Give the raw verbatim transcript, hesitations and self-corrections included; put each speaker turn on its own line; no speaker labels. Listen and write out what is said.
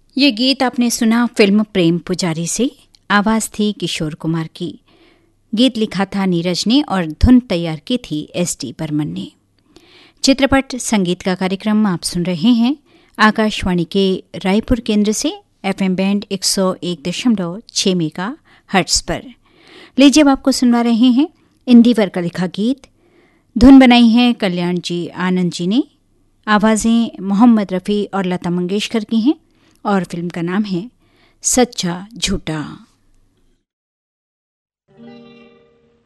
ये गीत आपने सुना फिल्म प्रेम पुजारी से। आवाज थी किशोर कुमार की। गीत लिखा था नीरज ने और धुन तैयार की थी एस डी बर्मन ने। चित्रपट संगीत का कार्यक्रम आप सुन रहे हैं आकाशवाणी के रायपुर केंद्र से एफएम बैंड एक सौ एक दशमलव छह मेगा हर्ट्ज पर। लीजिए अब आपको सुनवा रहे हैं इंदिवर का लिखा गीत। धुन बनाई है कल्याण जी आनंद जी ने। आवाजें मोहम्मद रफ़ी और लता मंगेशकर की हैं और फिल्म का नाम है सच्चा झूठा।